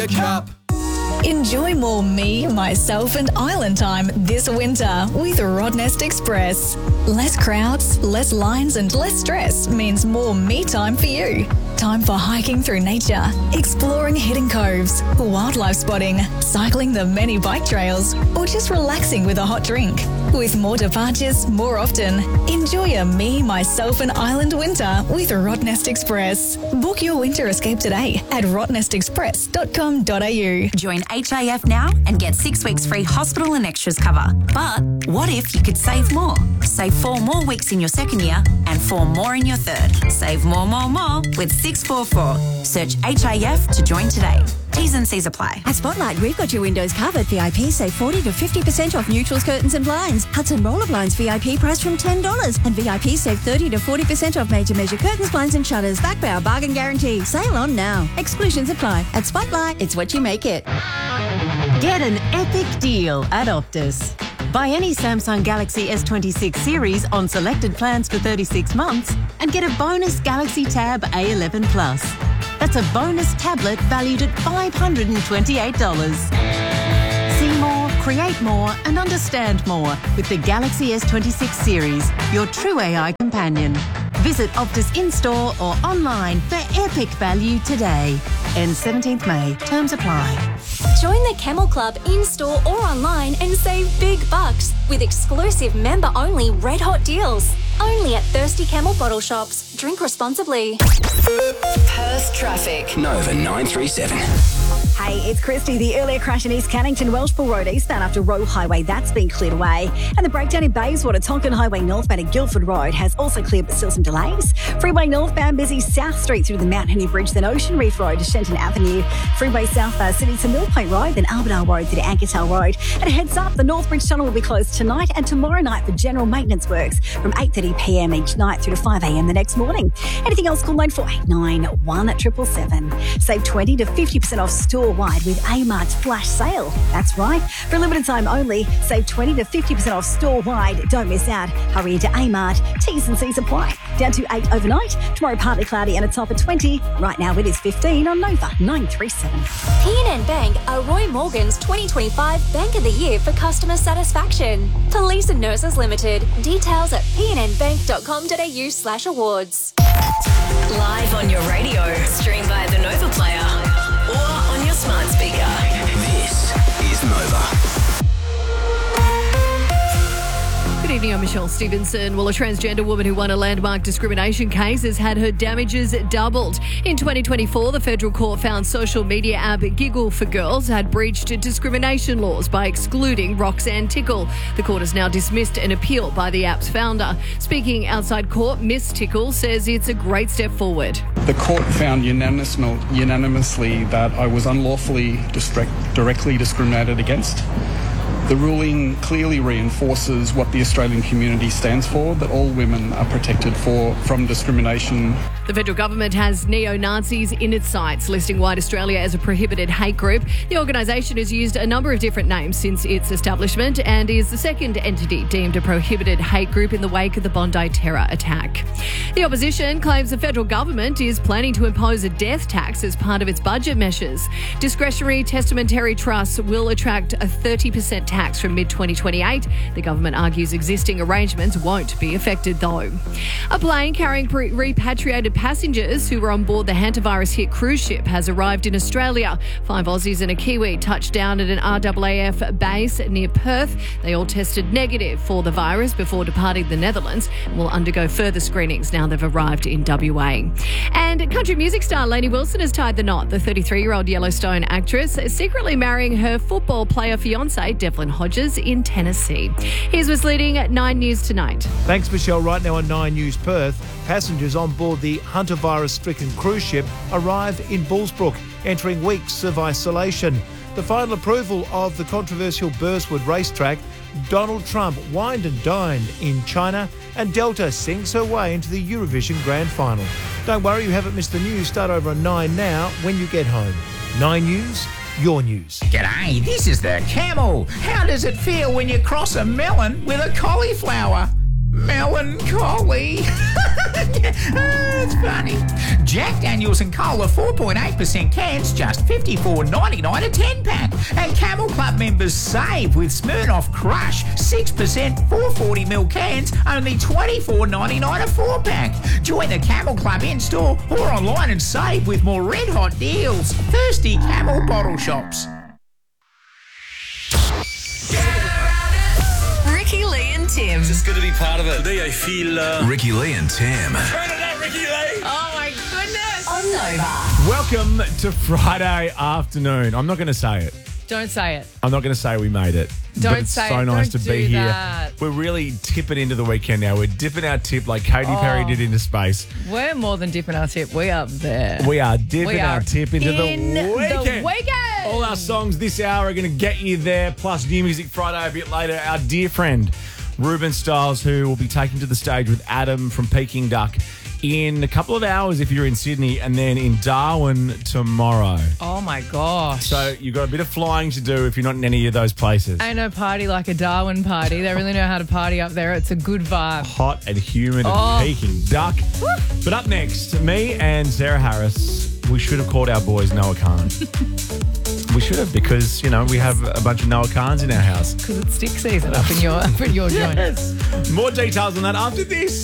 the cup. Enjoy more me, myself and island time this winter with Rottnest Express. Less crowds, less lines and less stress means more me time for you. Time for hiking through nature, exploring hidden coves, wildlife spotting, cycling the many bike trails, or just relaxing with a hot drink. With more departures more often, enjoy a me, myself and island winter with Rottnest Express. Book your winter escape today at rottnestexpress.com.au. Join HIF now and get 6 weeks free hospital and extras cover. But what if you could save more? Save 4 more weeks in your second year and 4 more in your third. Save more with 644. Search HIF to join today. T's and C's apply. At Spotlight, we've got your windows covered. VIP save 40 to 50% off neutrals, curtains and blinds. Hudson Roller Blinds VIP price from $10. And VIP save 30 to 40% off major measure curtains, blinds and shutters. Back by our bargain guarantee. Sale on now. Exclusions apply. At Spotlight, it's what you make it. Get an epic deal at Optus. Buy any Samsung Galaxy S26 series on selected plans for 36 months and get a bonus Galaxy Tab A11 Plus. That's a bonus tablet valued at $528. See more, create more and understand more with the Galaxy S26 series, your true AI companion. Visit Optus in-store or online for epic value today. Ends 17th May. Terms apply. Join the Camel Club in-store or online and save big bucks with exclusive member-only red hot deals. Only at Thirsty Camel bottle shops. Drink responsibly. Perth traffic. Nova 937. Hey, it's Christy. The earlier crash in East Cannington, Welshpool Road eastbound after Roe Highway, that's been cleared away. And the breakdown in Bayswater, Tonkin Highway northbound at Guildford Road has also cleared, but still some delays. Freeway northbound, busy South Street through the Mount Henry Bridge, then Ocean Reef Road to Shenton Avenue. Freeway south Sydney to Mill Point Road, then Albadale Road to Ankertale Road. And a heads up, the North Bridge Tunnel will be closed tonight and tomorrow night for general maintenance works from 8:30pm each night through to 5am the next morning. Anything else, call 9489 1777. Save 20 to 50% off store-wide with Amart's flash sale. That's right. For a limited time only, save 20 to 50% off store-wide. Don't miss out. Hurry into Amart. T's and C's apply. Down to 8 overnight. Tomorrow partly cloudy and a top of 20. Right now it is 15 on Nova 937. PNN Bank are Roy Morgan's 2025 Bank of the Year for customer satisfaction. Police and Nurses Limited. Details at pnnbank.com.au/awards. Live on your radio, stream via the Nova Player or on your smart speaker. This is Nova. Good evening, I'm Michelle Stevenson. Well, a transgender woman who won a landmark discrimination case has had her damages doubled. In 2024, the federal court found social media app Giggle for Girls had breached discrimination laws by excluding Roxanne Tickle. The court has now dismissed an appeal by the app's founder. Speaking outside court, Miss Tickle says it's a great step forward. The court found unanimously that I was unlawfully directly discriminated against. The ruling clearly reinforces what the Australian community stands for, that all women are protected from discrimination. The federal government has neo-Nazis in its sights, listing White Australia as a prohibited hate group. The organisation has used a number of different names since its establishment and is the second entity deemed a prohibited hate group in the wake of the Bondi terror attack. The opposition claims the federal government is planning to impose a death tax as part of its budget measures. Discretionary testamentary trusts will attract a 30% tax from mid-2028. The government argues existing arrangements won't be affected though. A plane carrying repatriated passengers who were on board the hantavirus-hit cruise ship has arrived in Australia. 5 Aussies and a Kiwi touched down at an RAAF base near Perth. They all tested negative for the virus before departing the Netherlands and will undergo further screenings now they've arrived in WA. And country music star Lainey Wilson has tied the knot. The 33-year-old Yellowstone actress is secretly marrying her football player fiancé, Devlin Hodges, in Tennessee. Here's what's leading at 9 News tonight. Thanks, Michelle. Right now on 9 News Perth, passengers on board the hantavirus-stricken cruise ship arrive in Bullsbrook, entering weeks of isolation. The final approval of the controversial Burswood racetrack, Donald Trump wined and dined in China, and Delta sings her way into the Eurovision Grand Final. Don't worry, you haven't missed the news. Start over on 9 now when you get home. 9 News, your news. G'day, this is the Camel. How does it feel when you cross a melon with a cauliflower? Melancholy. It's funny. Jack Daniels and Cola 4.8% cans, just $54.99 a 10-pack. And Camel Club members save with Smirnoff Crush 6% 440ml cans, only $24.99 a 4-pack. Join the Camel Club in-store or online and save with more red-hot deals. Thirsty Camel Bottle Shops. Ricky Lee and Tim. Just good to be part of it. Today I feel... Ricky Lee and Tim. Turn it up, Ricky Lee! Oh my goodness. On Nova. Welcome to Friday afternoon. I'm not going to say it. Don't say it. I'm not going to say we made it. Don't but it's say so it. nice Don't to be do here. that. We're really tipping into the weekend now. We're dipping our tip like Katy Perry did into space. We're more than dipping our tip. We are there. We are dipping our tip into the weekend. All our songs this hour are going to get you there, plus New Music Friday a bit later. Our dear friend Ruben Stiles, who will be taken to the stage with Adam from Peking Duck in a couple of hours if you're in Sydney, and then in Darwin tomorrow. Oh my gosh. So you've got a bit of flying to do if you're not in any of those places. Ain't no party like a Darwin party. They really know how to party up there. It's a good vibe. Hot and humid and Peking Duck. Woo. But up next, me and Sarah Harris, we should have called our boys Noah Khan. We should have, because, you know, we have a bunch of Noah Khans in our house. Because it's stick season up in your joint. Yes. More details on that after this.